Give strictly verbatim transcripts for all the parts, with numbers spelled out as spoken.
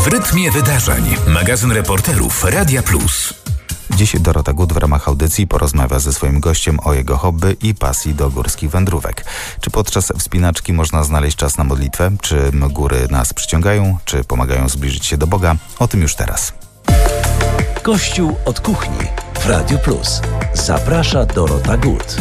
W rytmie wydarzeń. Magazyn reporterów Radia Plus. Dziś Dorota Gut w ramach audycji porozmawia ze swoim gościem o jego hobby i pasji do górskich wędrówek. Czy podczas wspinaczki można znaleźć czas na modlitwę? Czy góry nas przyciągają? Czy pomagają zbliżyć się do Boga? O tym już teraz. Kościół od kuchni w Radiu Plus. Zaprasza Dorota Gut.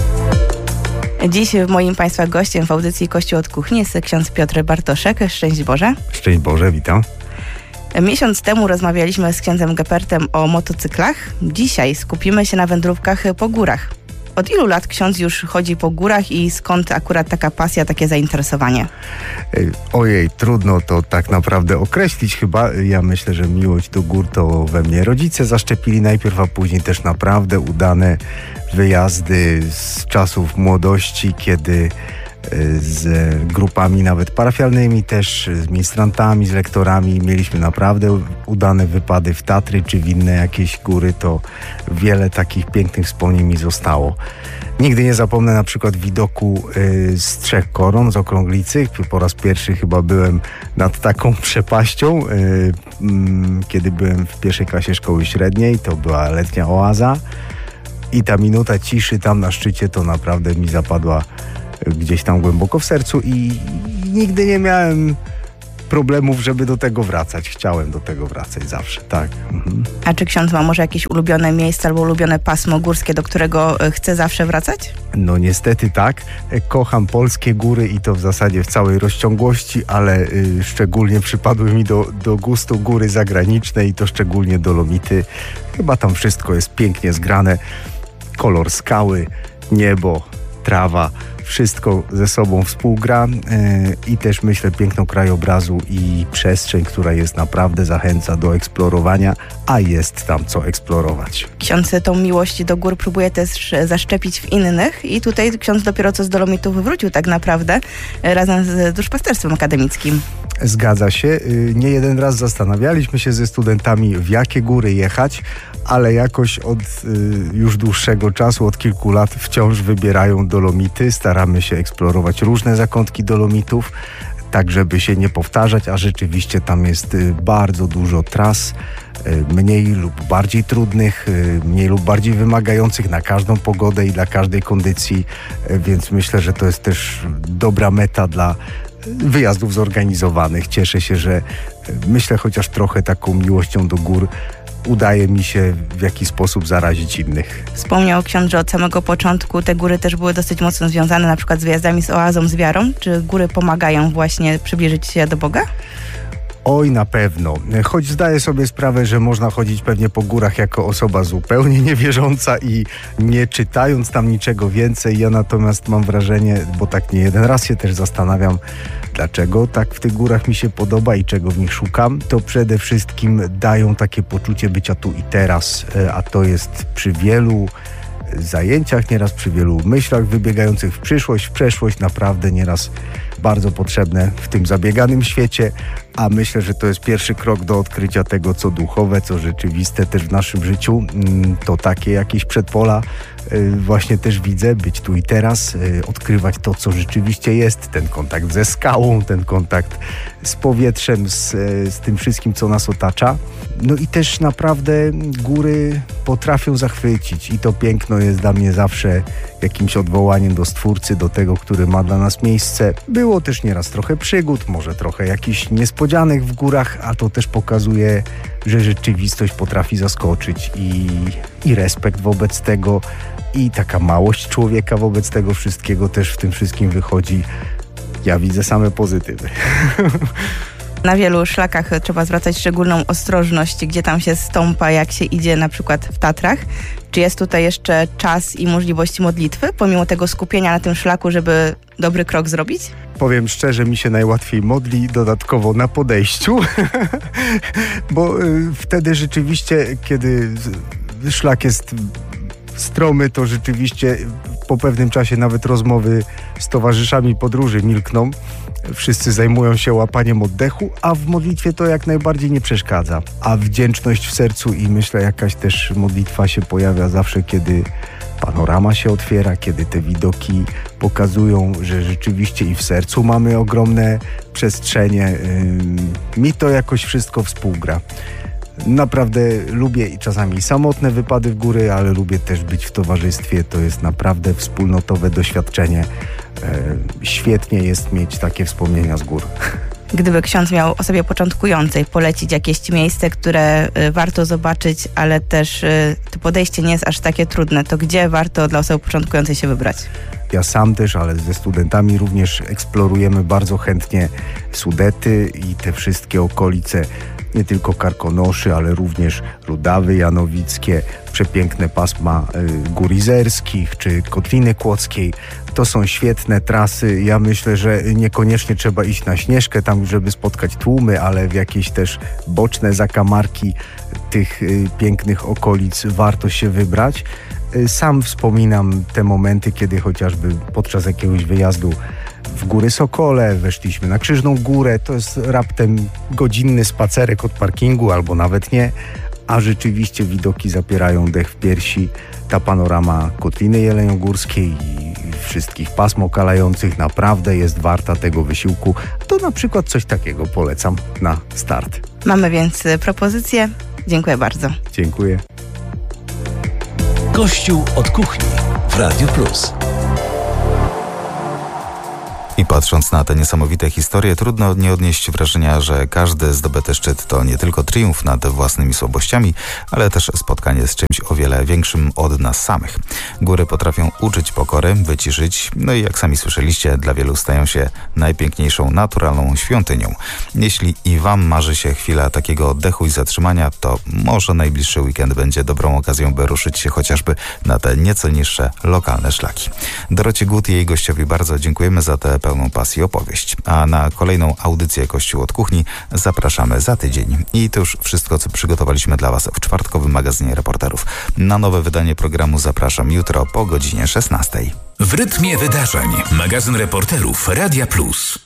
Dziś moim Państwa gościem w audycji Kościół od kuchni jest ksiądz Piotr Bartoszek. Szczęść Boże. Szczęść Boże, witam. Miesiąc temu rozmawialiśmy z księdzem Gepertem o motocyklach. Dzisiaj skupimy się na wędrówkach po górach. Od ilu lat ksiądz już chodzi po górach i skąd akurat taka pasja, takie zainteresowanie? Ojej, trudno to tak naprawdę określić chyba. Ja myślę, że miłość do gór to we mnie rodzice zaszczepili najpierw, a później też naprawdę udane wyjazdy z czasów młodości, kiedy z grupami nawet parafialnymi, też z ministrantami, z lektorami mieliśmy naprawdę udane wypady w Tatry czy w inne jakieś góry. To wiele takich pięknych wspomnień mi zostało. Nigdy nie zapomnę na przykład widoku y, z Trzech Koron, z Okrąglicy. Po raz pierwszy chyba byłem nad taką przepaścią, y, y, kiedy byłem w pierwszej klasie szkoły średniej. To była letnia oaza i ta minuta ciszy tam na szczycie to naprawdę mi zapadła gdzieś tam głęboko w sercu i nigdy nie miałem problemów, żeby do tego wracać. Chciałem do tego wracać zawsze, tak. Mhm. A czy ksiądz ma może jakieś ulubione miejsce albo ulubione pasmo górskie, do którego chce zawsze wracać? No niestety tak. Kocham polskie góry i to w zasadzie w całej rozciągłości, ale y, szczególnie przypadły mi do, do gustu góry zagraniczne i to szczególnie Dolomity. Chyba tam wszystko jest pięknie zgrane. Kolor skały, niebo, trawa. Wszystko ze sobą współgra yy, i też myślę piękno krajobrazu i przestrzeń, która jest naprawdę zachęca do eksplorowania, a jest tam co eksplorować. Ksiądz tą miłość do gór próbuje też zaszczepić w innych i tutaj ksiądz dopiero co z Dolomitów wrócił tak naprawdę razem z duszpasterstwem akademickim. Zgadza się. Yy, nie jeden raz zastanawialiśmy się ze studentami, w jakie góry jechać, ale jakoś od y, już dłuższego czasu, od kilku lat wciąż wybierają Dolomity. Staramy się eksplorować różne zakątki Dolomitów, tak żeby się nie powtarzać, a rzeczywiście tam jest y, bardzo dużo tras, y, mniej lub bardziej trudnych, y, mniej lub bardziej wymagających na każdą pogodę i dla każdej kondycji, y, więc myślę, że to jest też dobra meta dla wyjazdów zorganizowanych. Cieszę się, że y, myślę chociaż trochę taką miłością do gór udaje mi się w jakiś sposób zarazić innych. Wspomniał ksiądz, że od samego początku te góry też były dosyć mocno związane na przykład z wyjazdami z oazą, z wiarą. Czy góry pomagają właśnie przybliżyć się do Boga? Oj, na pewno. Choć zdaję sobie sprawę, że można chodzić pewnie po górach jako osoba zupełnie niewierząca i nie czytając tam niczego więcej. Ja natomiast mam wrażenie, bo tak nie jeden raz się też zastanawiam, dlaczego tak w tych górach mi się podoba i czego w nich szukam, to przede wszystkim dają takie poczucie bycia tu i teraz, a to jest przy wielu zajęciach, nieraz przy wielu myślach wybiegających w przyszłość, w przeszłość, naprawdę nieraz bardzo potrzebne w tym zabieganym świecie, a myślę, że to jest pierwszy krok do odkrycia tego, co duchowe, co rzeczywiste też w naszym życiu. To takie jakieś przedpola właśnie też widzę, być tu i teraz, odkrywać to, co rzeczywiście jest, ten kontakt ze skałą, ten kontakt z powietrzem, z, z tym wszystkim, co nas otacza. No i też naprawdę góry potrafią zachwycić i to piękno jest dla mnie zawsze jakimś odwołaniem do Stwórcy, do tego, który ma dla nas miejsce. Było też nieraz trochę przygód, może trochę jakichś niespodzianek w górach, a to też pokazuje, że rzeczywistość potrafi zaskoczyć i, i respekt wobec tego i taka małość człowieka wobec tego wszystkiego też w tym wszystkim wychodzi. Ja widzę same pozytywy. Na wielu szlakach trzeba zwracać szczególną ostrożność, gdzie tam się stąpa, jak się idzie na przykład w Tatrach. Czy jest tutaj jeszcze czas i możliwości modlitwy, pomimo tego skupienia na tym szlaku, żeby dobry krok zrobić? Powiem szczerze, mi się najłatwiej modli dodatkowo na podejściu, bo y, wtedy rzeczywiście, kiedy szlak jest stromy, to rzeczywiście po pewnym czasie nawet rozmowy z towarzyszami podróży milkną. Wszyscy zajmują się łapaniem oddechu, a w modlitwie to jak najbardziej nie przeszkadza. A wdzięczność w sercu i myślę jakaś też modlitwa się pojawia zawsze, kiedy panorama się otwiera, kiedy te widoki pokazują, że rzeczywiście i w sercu mamy ogromne przestrzenie. Mi to jakoś wszystko współgra. Naprawdę lubię i czasami samotne wypady w góry, ale lubię też być w towarzystwie. To jest naprawdę wspólnotowe doświadczenie. Świetnie jest mieć takie wspomnienia z gór. Gdyby ksiądz miał osobie początkującej polecić jakieś miejsce, które y, warto zobaczyć, ale też y, to podejście nie jest aż takie trudne, to gdzie warto dla osoby początkującej się wybrać? Ja sam też, ale ze studentami również eksplorujemy bardzo chętnie Sudety i te wszystkie okolice, nie tylko Karkonoszy, ale również Rudawy Janowickie, przepiękne pasma y, gór izerskich czy Kotliny Kłodzkiej. To są świetne trasy. Ja myślę, że niekoniecznie trzeba iść na Śnieżkę, tam żeby spotkać tłumy, ale w jakieś też boczne zakamarki tych y, pięknych okolic warto się wybrać. Y, sam wspominam te momenty, kiedy chociażby podczas jakiegoś wyjazdu w Góry Sokole weszliśmy na Krzyżną Górę. To jest raptem godzinny spacerek od parkingu, albo nawet nie, a rzeczywiście widoki zapierają dech w piersi. Ta panorama Kotliny Jeleniogórskiej i wszystkich pasm okalających naprawdę jest warta tego wysiłku. To na przykład coś takiego polecam na start. Mamy więc propozycję. Dziękuję bardzo. Dziękuję. Kościół od kuchni w Radio Plus. I patrząc na te niesamowite historie, trudno nie odnieść wrażenia, że każdy zdobyty szczyt to nie tylko triumf nad własnymi słabościami, ale też spotkanie z czymś o wiele większym od nas samych. Góry potrafią uczyć pokory, wyciszyć, no i jak sami słyszeliście, dla wielu stają się najpiękniejszą naturalną świątynią. Jeśli i wam marzy się chwila takiego oddechu i zatrzymania, to może najbliższy weekend będzie dobrą okazją, by ruszyć się chociażby na te nieco niższe lokalne szlaki. Dorocie Gut i jej gościowi bardzo dziękujemy za tę pełną pasji opowieść. A na kolejną audycję Kościół od kuchni zapraszamy za tydzień. I to już wszystko, co przygotowaliśmy dla was w czwartkowym magazynie reporterów. Na nowe wydanie programu zapraszam jutro po godzinie szesnastej. W rytmie wydarzeń. Magazyn reporterów Radia Plus.